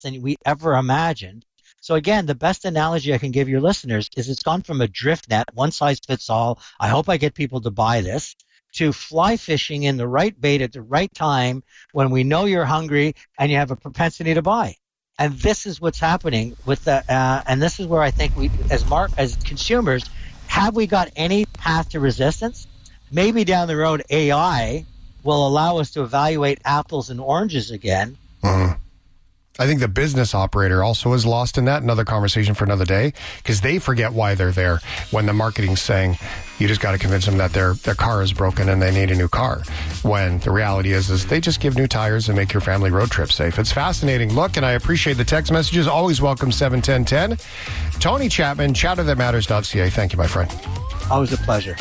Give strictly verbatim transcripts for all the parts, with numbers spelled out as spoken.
than we ever imagined. So again, the best analogy I can give your listeners is it's gone from a drift net, one size fits all. I hope I get people to buy this, to fly fishing in the right bait at the right time when we know you're hungry and you have a propensity to buy. And this is what's happening with the, uh, and this is where I think we, as mar- as consumers, have we got any path to resistance? Maybe down the road, A I will allow us to evaluate apples and oranges again. Mm-hmm. I think the business operator also is lost in that. Another conversation for another day, because they forget why they're there when the marketing's saying you just got to convince them that their their car is broken and they need a new car. When the reality is, is they just give new tires and make your family road trip safe. It's fascinating. Look, and I appreciate the text messages. Always welcome seven ten ten. Tony Chapman, chatter that matters dot c a. Thank you, my friend. Always a pleasure.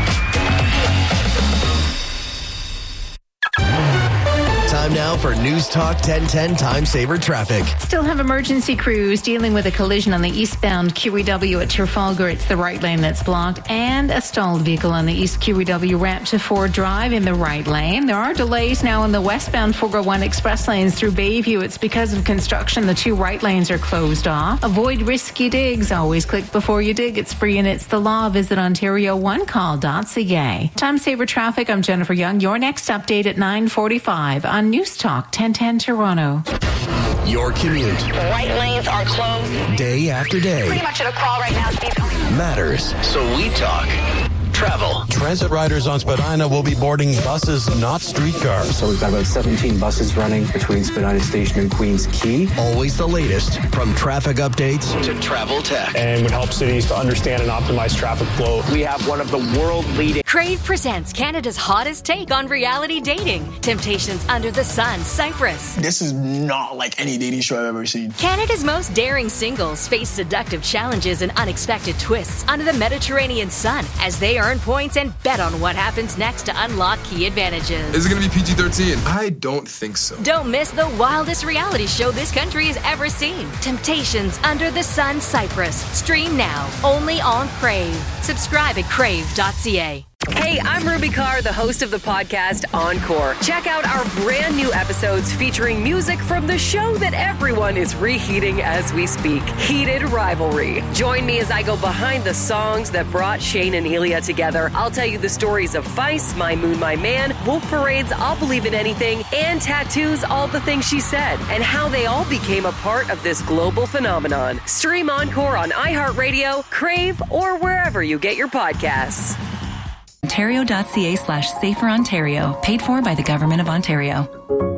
Time now for News Talk ten ten Time Saver Traffic. Still have emergency crews dealing with a collision on the eastbound Q E W at Trafalgar. It's the right lane that's blocked, and a stalled vehicle on the East Q E W ramp to Ford Drive in the right lane. There are delays now in the westbound four oh one express lanes through Bayview. It's because of construction. The two right lanes are closed off. Avoid risky digs. Always click before you dig. It's free and it's the law. Visit Ontario one call dot c a. Time Saver Traffic. I'm Jennifer Young. Your next update at nine forty-five on News Talk ten ten Toronto. Your commute. Right lanes are closed. Day after day. Pretty much at a crawl right now. Matters. So we talk. Travel. Transit riders on Spadina will be boarding buses, not streetcars. So we've got about seventeen buses running between Spadina Station and Queens Quay. Always the latest, from traffic updates to travel tech. And would help cities to understand and optimize traffic flow. We have one of the world-leading... Crave presents Canada's hottest take on reality dating. Temptations Under the Sun, Cyprus. This is not like any dating show I've ever seen. Canada's most daring singles face seductive challenges and unexpected twists under the Mediterranean sun as they earn points and bet on what happens next to unlock key advantages. Is it going to be P G thirteen? I don't think so. Don't miss the wildest reality show this country has ever seen. Temptations Under the Sun, Cyprus. Stream now, only on Crave. Subscribe at crave dot c a. Hey, I'm Ruby Carr, the host of the podcast Encore. Check out our brand new episodes featuring music from the show that everyone is reheating as we speak, Heated Rivalry. Join me as I go behind the songs that brought Shane and Ilya together. I'll tell you the stories of Feist, My Moon, My Man, Wolf Parade's I'll Believe in Anything, and Tattoo's All the Things She Said, and how they all became a part of this global phenomenon. Stream Encore on iHeartRadio, Crave, or wherever you get your podcasts. Ontario dot c a slash Safer Ontario. Paid for by the Government of Ontario.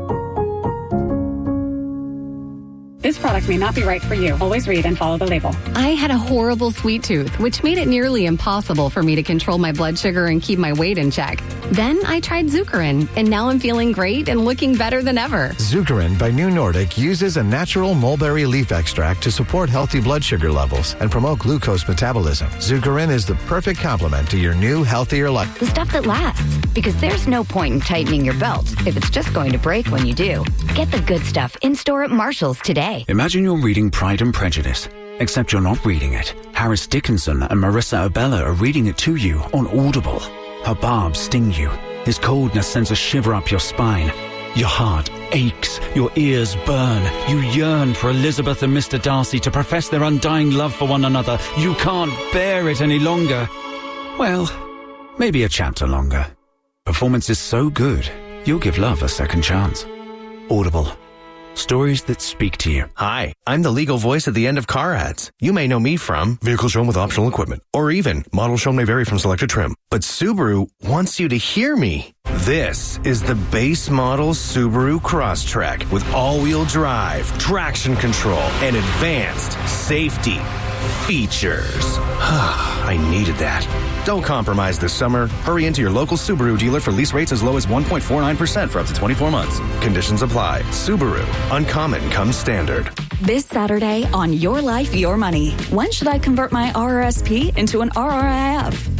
This product may not be right for you. Always read and follow the label. I had a horrible sweet tooth, which made it nearly impossible for me to control my blood sugar and keep my weight in check. Then I tried Zuckerin, and now I'm feeling great and looking better than ever. Zuckerin by New Nordic uses a natural mulberry leaf extract to support healthy blood sugar levels and promote glucose metabolism. Zuckerin is the perfect complement to your new, healthier life. The stuff that lasts, because there's no point in tightening your belt if it's just going to break when you do. Get the good stuff in-store at Marshall's today. Imagine you're reading Pride and Prejudice, except you're not reading it. Harris Dickinson and Marissa Abella are reading it to you on Audible. Her barbs sting you. His coldness sends a shiver up your spine. Your heart aches. Your ears burn. You yearn for Elizabeth and Mister Darcy to profess their undying love for one another. You can't bear it any longer. Well, maybe a chapter longer. Performance is so good, you'll give love a second chance. Audible. Stories that speak to you. Hi, I'm the legal voice at the end of car ads. You may know me from vehicle shown with optional equipment, or even model shown may vary from selected trim. But Subaru wants you to hear me. This is the base model Subaru Crosstrek with all-wheel drive, traction control, and advanced safety features. I needed that. Don't compromise this summer. Hurry into your local Subaru dealer for lease rates as low as one point four nine percent for up to twenty-four months. Conditions apply. Subaru. Uncommon comes standard. This Saturday on Your Life, Your Money. When should I convert my R R S P into an R R I F?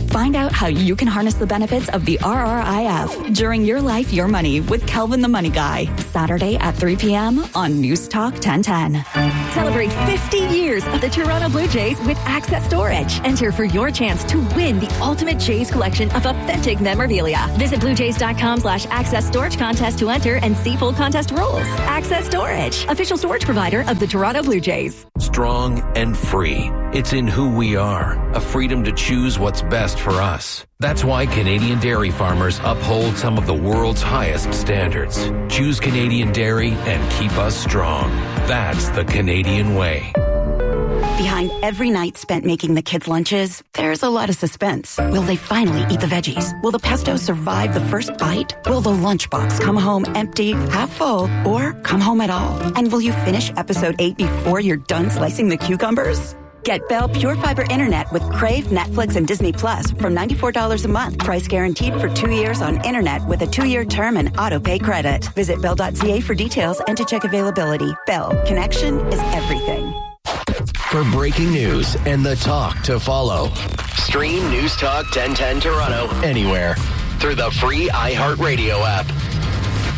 Find out how you can harness the benefits of the R R I F during Your Life, Your Money with Kelvin the Money Guy. Saturday at three p.m. on News Talk ten ten. Celebrate fifty years of the Toronto Blue Jays with Access Storage. Enter for your chance to win the ultimate Jays collection of authentic memorabilia. Visit bluejays.com slash access storage contest to enter and see full contest rules. Access Storage, official storage provider of the Toronto Blue Jays. Strong and free. It's in who we are, a freedom to choose what's best for us. That's why Canadian dairy farmers uphold some of the world's highest standards. Choose Canadian dairy and keep us strong. That's the Canadian way. Behind every night spent making the kids' lunches, there's a lot of suspense. Will they finally eat the veggies? Will the pesto survive the first bite? Will the lunchbox come home empty, half full, or come home at all? And will you finish episode eight before you're done slicing the cucumbers? Get Bell Pure Fiber Internet with Crave, Netflix, and Disney Plus from ninety-four dollars a month. Price guaranteed for two years on internet with a two-year term and auto-pay credit. Visit bell dot c a for details and to check availability. Bell, connection is everything. For breaking news and the talk to follow, stream News Talk ten ten Toronto anywhere through the free iHeartRadio app.